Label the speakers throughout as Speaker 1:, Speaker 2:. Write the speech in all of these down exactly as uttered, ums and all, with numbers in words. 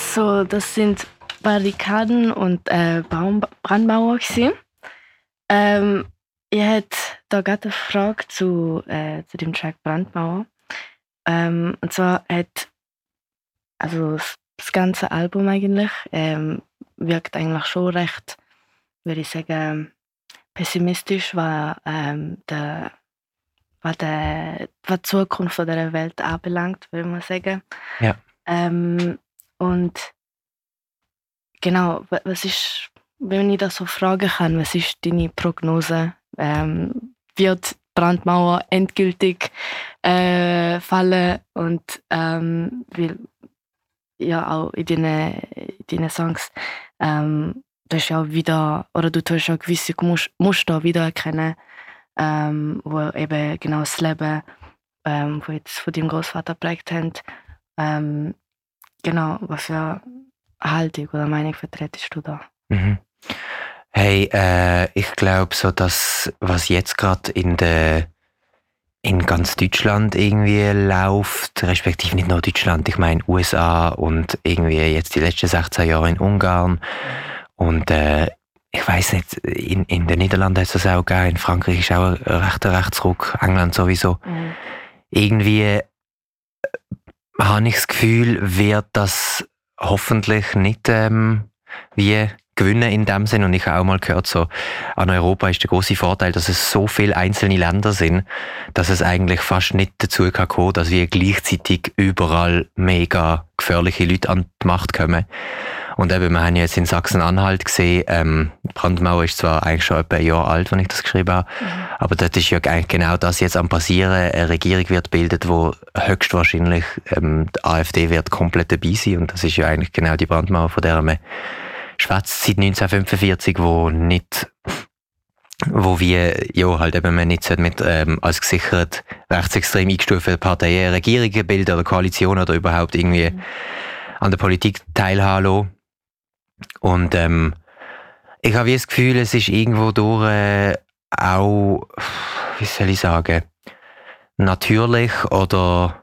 Speaker 1: so, das sind Barrikaden und äh, Baum- Brandmauer gewesen. Ähm, ich hätte da gerade eine Frage zu, äh, zu dem Track Brandmauer. Ähm, und zwar hat also das, das ganze Album eigentlich ähm, wirkt eigentlich schon recht, würde ich sagen, pessimistisch, was, ähm, der, was, der, was die Zukunft von dieser Welt anbelangt, würde man sagen.
Speaker 2: Ja.
Speaker 1: Ähm, und genau, wa- was ist, wenn ich das so fragen kann, was ist deine Prognose? Ähm, wird die Brandmauer endgültig äh, fallen? Und ähm, weil ja auch in deinen, in deinen Songs ähm, du hast ja auch wieder, oder du tust ja gewisse Mus- Muster wiedererkennen, ähm, wo eben genau das Leben, ähm, wo jetzt von deinem Großvater geprägt haben. Ähm, genau, was für Haltung oder Meinung vertretest du da?
Speaker 2: Mhm. Hey, äh, ich glaube so, dass was jetzt gerade in der in ganz Deutschland irgendwie läuft, respektive nicht nur Deutschland, ich meine U S A und irgendwie jetzt die letzten sechzehn Jahre in Ungarn und äh, ich weiß nicht, in, in den Niederlanden hat es das auch gegeben, in Frankreich ist auch ein rechter Rechtsruck, England sowieso.
Speaker 1: Mhm.
Speaker 2: Irgendwie habe ich das Gefühl, wird das hoffentlich nicht ähm, wie gewinnen in dem Sinn. Und ich habe auch mal gehört, so, an Europa ist der große Vorteil, dass es so viele einzelne Länder sind, dass es eigentlich fast nicht dazu kann kommen, dass wir gleichzeitig überall mega gefährliche Leute an die Macht kommen. Und eben, wir haben ja jetzt in Sachsen-Anhalt gesehen, ähm, die Brandmauer ist zwar eigentlich schon etwa ein Jahr alt, wenn ich das geschrieben habe, mhm. aber dort ist ja eigentlich genau das jetzt am passieren. Eine Regierung wird gebildet, wo höchstwahrscheinlich ähm, die AfD wird komplett dabei sein. Und das ist ja eigentlich genau die Brandmauer, von der man schwätzt seit neunzehnhundertfünfundvierzig, wo nicht, wo wir ja halt eben man nicht mit ähm, als gesichert rechtsextrem eingestufte Parteien Regierungen bilden oder Koalitionen oder überhaupt irgendwie mhm. an der Politik teilhaben lassen. Und ähm, ich habe das Gefühl, es ist irgendwo durch äh, auch, wie soll ich sagen, natürlich oder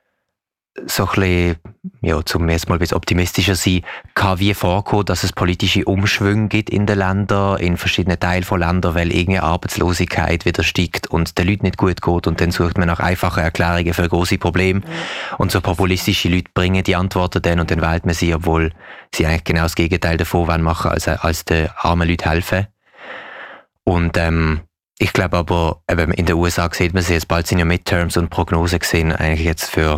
Speaker 2: so ein bisschen, ja, zum jetzt mal ein bisschen optimistischer sein, kann wie vorkommen, dass es politische Umschwünge gibt in den Ländern, in verschiedenen Teilen von Ländern, weil irgendeine Arbeitslosigkeit wieder steigt und den Leuten nicht gut geht und dann sucht man nach einfachen Erklärungen für große Probleme und so populistische Leute bringen die Antworten dann und dann wählt man sie, obwohl sie eigentlich genau das Gegenteil davon wollen machen, als, als den armen Leuten helfen. Und ähm, ich glaube aber, eben in den U S A sieht man sie jetzt, bald sind ja Midterms und Prognosen gesehen, eigentlich jetzt für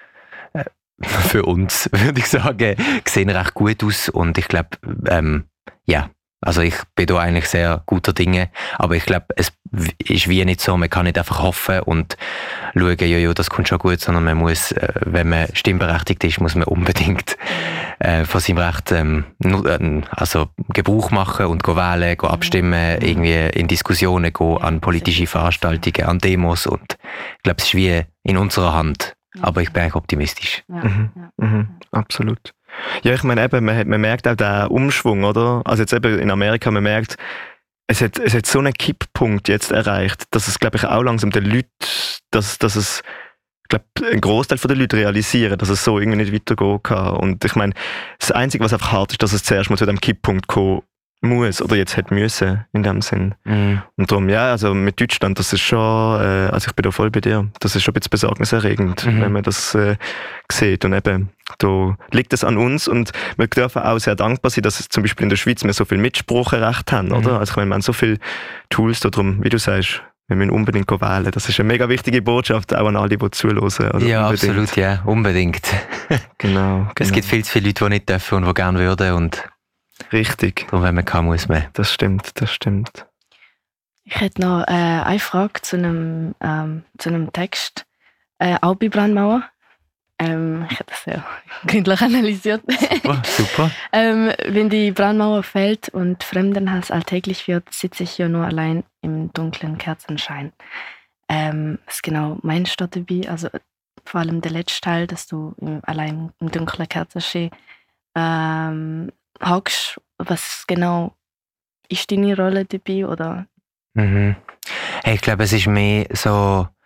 Speaker 2: für uns, würde ich sagen, sehen recht gut aus und ich glaube, ähm, ja, also ich bin da eigentlich sehr guter Dinge, aber ich glaube, es ist wie nicht so, man kann nicht einfach hoffen und schauen, ja, ja, das kommt schon gut, sondern man muss, äh, wenn man stimmberechtigt ist, muss man unbedingt äh, von seinem Recht ähm, also Gebrauch machen und go wählen, go abstimmen, irgendwie in Diskussionen gehen, an politische Veranstaltungen, an Demos und ich glaube, es ist wie in unserer Hand. Aber ich bin eigentlich optimistisch.
Speaker 3: Ja, mhm, ja. Mhm, absolut. Ja, ich meine eben, man, man merkt auch den Umschwung, oder? Also jetzt eben in Amerika, man merkt, es hat, es hat so einen Kipppunkt jetzt erreicht, dass es, glaube ich, auch langsam den Leuten, dass, dass es, ich glaube, ein Großteil der Leute realisieren, dass es so irgendwie nicht weitergehen kann. Und ich meine, das Einzige, was einfach hart ist, dass es zuerst mal zu dem Kipppunkt kommen muss oder jetzt hätte müssen in dem Sinn. Mm. Und darum, ja, also mit Deutschland, das ist schon, äh, also ich bin da voll bei dir, das ist schon ein bisschen besorgniserregend, mm-hmm. wenn man das äh, sieht und eben, da liegt es an uns und wir dürfen auch sehr dankbar sein, dass es zum Beispiel in der Schweiz wir so viel Mitspracherecht haben, mm. oder? Also ich meine, wir haben so viele Tools da drum, wie du sagst, wir müssen unbedingt wählen. Das ist eine mega wichtige Botschaft, auch an alle, die zuhören. Oder
Speaker 2: ja,
Speaker 3: unbedingt.
Speaker 2: Absolut, ja, unbedingt.
Speaker 3: genau, genau.
Speaker 2: Es gibt viel zu viele Leute, die nicht dürfen und die gerne würden und
Speaker 3: richtig.
Speaker 2: Darum, wenn man kann, muss man.
Speaker 3: Das stimmt, das stimmt.
Speaker 1: Ich hätte noch äh, eine Frage zu einem, ähm, zu einem Text, äh, auch bei Brandmauer. Ähm, ich habe das ja gründlich analysiert.
Speaker 2: Super, super.
Speaker 1: ähm, wenn die Brandmauer fällt und Fremdenhass alltäglich wird, sitze ich hier nur allein im dunklen Kerzenschein. Ähm, was genau meinst du dabei? Also vor allem der letzte Teil, dass du im, allein im dunklen Kerzenschein ähm, hockst. Was genau ist deine Rolle dabei? Oder?
Speaker 2: Mhm. Hey, ich glaube, es ist mehr so,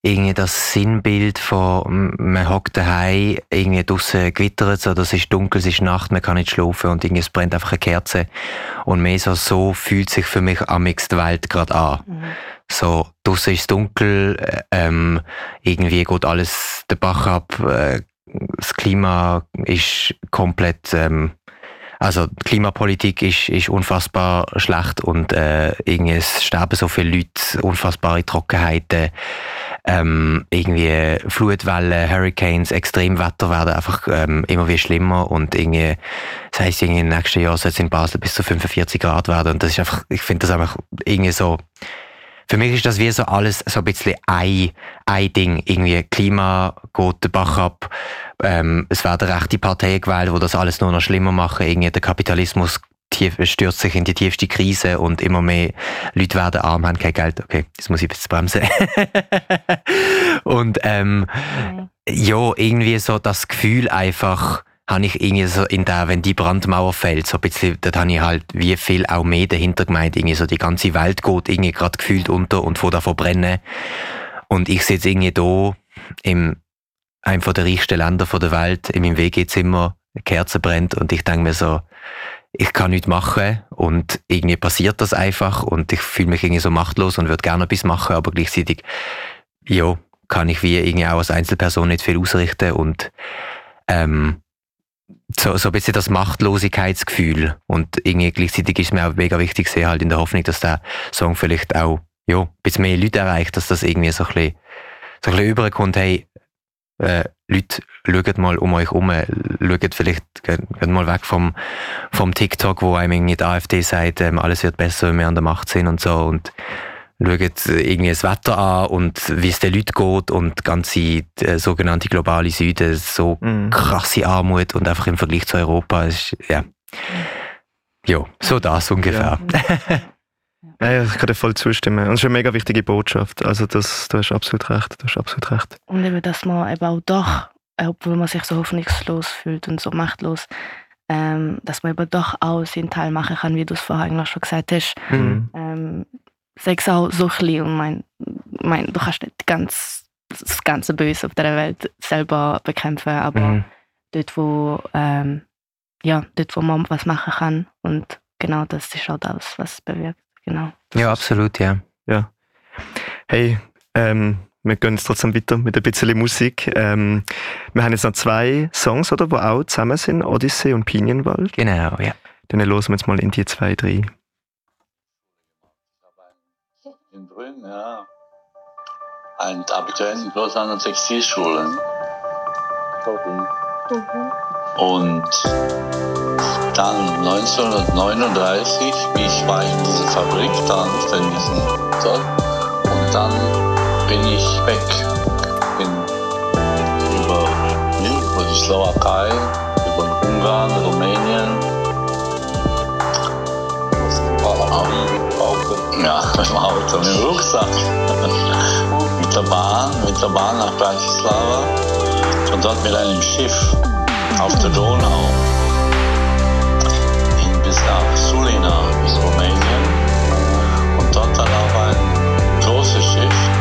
Speaker 2: irgendwie das Sinnbild von man hockt daheim, irgendwie draussen gewittert es oder es ist dunkel, es ist Nacht, man kann nicht schlafen und irgendwie es brennt einfach eine Kerze. Und mehr so, so fühlt sich für mich amix die Welt gerade an. Mhm. So, draussen ist es dunkel, ähm, irgendwie geht alles den Bach ab, äh, das Klima ist komplett, ähm, also die Klimapolitik ist, ist unfassbar schlecht und äh, irgendwie es sterben so viele Leute, unfassbare Trockenheiten, ähm, irgendwie Flutwellen, Hurricanes, Extremwetter werden einfach ähm, immer wie schlimmer und irgendwie, das heisst irgendwie im nächsten Jahr soll es in Basel bis zu fünfundvierzig Grad werden und das ist einfach, ich finde das einfach irgendwie so, für mich ist das wie so alles so ein bisschen ein, ein Ding. Irgendwie Klima geht den Bach ab. Ähm, es werden rechte Parteien gewählt, die das alles nur noch schlimmer machen. Irgendwie der Kapitalismus tief, stürzt sich in die tiefste Krise und immer mehr Leute werden arm, haben kein Geld. Okay, das muss ich jetzt bremsen. und ähm, okay. ja, irgendwie so das Gefühl einfach, habe ich irgendwie so in der, wenn die Brandmauer fällt, so ein bisschen, dort habe ich halt wie viel auch mehr dahinter gemeint, irgendwie so die ganze Welt geht irgendwie gerade gefühlt unter und vor davon brennen. Und ich sitze irgendwie da in einem der reichsten Länder der Welt, in meinem W G-Zimmer, eine Kerze brennt und ich denke mir so, ich kann nichts machen und irgendwie passiert das einfach und ich fühle mich irgendwie so machtlos und würde gerne etwas machen, aber gleichzeitig, ja, kann ich wie irgendwie auch als Einzelperson nicht viel ausrichten und ähm, So, so ein bisschen das Machtlosigkeitsgefühl. Und irgendwie gleichzeitig ist mir auch mega wichtig, sehr halt in der Hoffnung, dass der Song vielleicht auch, ja, ein bisschen mehr Leute erreicht, dass das irgendwie so ein bisschen, so ein bisschen überkommt, hey, äh, Leute, schaut mal um euch herum, schaut vielleicht, geht mal weg vom, vom TikTok, wo einem irgendwie die AfD sagt, ähm, alles wird besser, wenn wir an der Macht sind und so, und schaut irgendwie das Wetter an und wie es den Leuten geht und die ganze äh, sogenannte globale Süden, so mm. krasse Armut und einfach im Vergleich zu Europa ist, ja, ja, so das ungefähr.
Speaker 3: Ja. Ja, ich kann dir voll zustimmen. Und das ist eine mega wichtige Botschaft. Also das, du hast absolut recht. Du hast absolut recht.
Speaker 1: Und eben, dass man eben auch doch, obwohl man sich so hoffnungslos fühlt und so machtlos, ähm, dass man eben doch auch seinen Teil machen kann, wie du es vorhin schon gesagt hast. Mhm. Ähm, Sechs auch so klein und mein, mein, du kannst nicht ganz, das ganze Böse auf der Welt selber bekämpfen, aber mhm. dort, wo, ähm, ja, dort, wo man was machen kann und genau das ist auch das, was es bewirkt. Genau.
Speaker 2: Ja, absolut, ja.
Speaker 3: ja. Hey, ähm, wir gehen jetzt trotzdem weiter mit ein bisschen Musik. Ähm, wir haben jetzt noch zwei Songs, oder, die auch zusammen sind, Odyssee und Pinienwald.
Speaker 2: Genau, ja.
Speaker 3: Dann hören wir jetzt mal in die zwei, drei.
Speaker 4: In Brünn, ja. Ein Abiturientenkurs an der Textilschule. Und dann neunzehnhundertneununddreißig, ich war in dieser Fabrik, dann in diesem Job, und dann bin ich weg. Bin über, über die Slowakei, über Ungarn, Rumänien. Ja, mit dem Auto, mit dem Rucksack. mit der Bahn, mit der Bahn nach Bratislava und dort mit einem Schiff auf der Donau hin bis nach Sulina, bis Rumänien, und dort dann auf ein großes Schiff